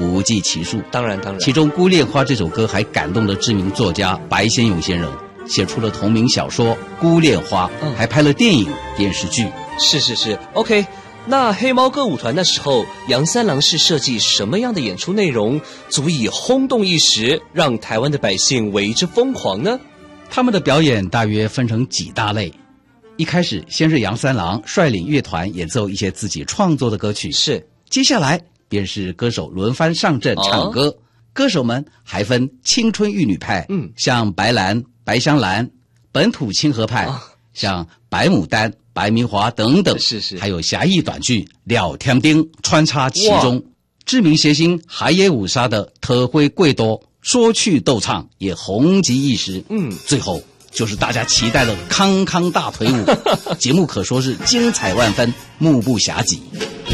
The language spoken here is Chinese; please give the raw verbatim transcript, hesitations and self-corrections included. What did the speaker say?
不计其数。 当然当然， 其中《孤恋花》这首歌还感动了知名作家白先勇先生，写出了同名小说《孤恋花》， 嗯， 还拍了电影、电视剧。 是是是 ，OK。那黑猫歌舞团那时候，杨三郎是设计什么样的演出内容，足以轰动一时，让台湾的百姓为之疯狂呢？ 他们的表演大约分成几大类。一开始，先是杨三郎率领乐团演奏一些自己创作的歌曲， 是。 接下来便是歌手轮番上阵唱歌，哦、歌手们还分青春玉女派，嗯，像白兰、白香兰；本土清河派，哦、像白牡丹、白明华等等， 是是， 还有侠义短剧、廖天丁穿插其中。知名谐星海野五沙的特辉贵多说去逗唱也红极一时。嗯，最后就是大家期待的康康大腿舞，节目可说是精彩万分，目不暇给。